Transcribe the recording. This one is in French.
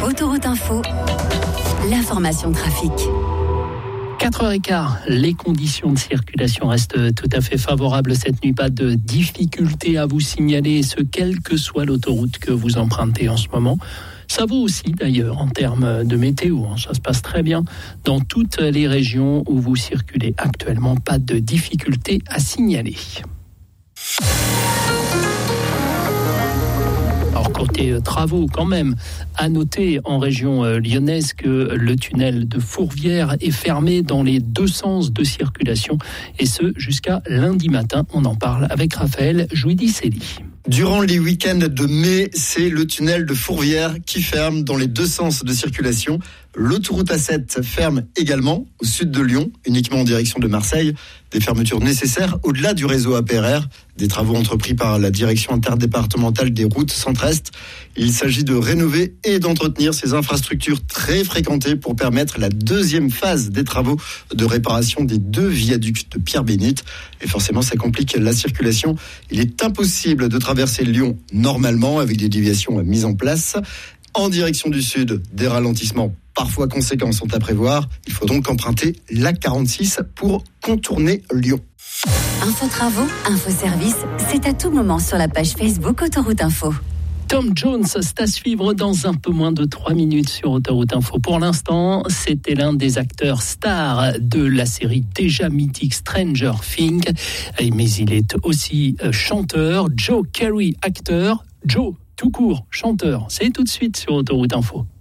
Autoroute Info, l'information trafic. 4h15, les conditions de circulation restent tout à fait favorables cette nuit. Pas de difficulté à vous signaler, ce quelle que soit l'autoroute que vous empruntez en ce moment. Ça vaut aussi d'ailleurs en termes de météo. Ça se passe très bien dans toutes les régions où vous circulez actuellement. Pas de difficulté à signaler. Alors côté travaux quand même, à noter en région lyonnaise que le tunnel de Fourvière est fermé dans les deux sens de circulation et ce jusqu'à lundi matin. On en parle avec Raphaël Jouidi-Célie. Durant les week-ends de mai, c'est le tunnel de Fourvière qui ferme dans les deux sens de circulation. L'autoroute A7 ferme également au sud de Lyon, uniquement en direction de Marseille. Des fermetures nécessaires au-delà du réseau APRR, des travaux entrepris par la direction interdépartementale des routes centre-est. Il s'agit de rénover et d'entretenir ces infrastructures très fréquentées pour permettre la deuxième phase des travaux de réparation des deux viaducs de Pierre-Bénite. Et forcément, ça complique la circulation. Il est impossible de traverser Lyon normalement avec des déviations mises en place. En direction du sud, des ralentissements parfois conséquents sont à prévoir. Il faut donc emprunter l'A46 pour contourner Lyon. Info travaux, info service, c'est à tout moment sur la page Facebook Autoroute Info. Tom Jones, c'est à suivre dans un peu moins de 3 minutes sur Autoroute Info. Pour l'instant, c'était l'un des acteurs stars de la série déjà mythique Stranger Things. Mais il est aussi chanteur. Joe Carey, acteur. Joe, tout court, chanteur. C'est tout de suite sur Autoroute Info.